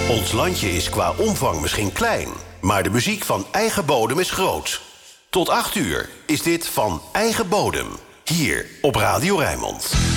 Ons landje is qua omvang misschien klein, maar de muziek van Eigen Bodem is groot. Tot 8 uur is dit Van Eigen Bodem, hier op Radio Rijnmond.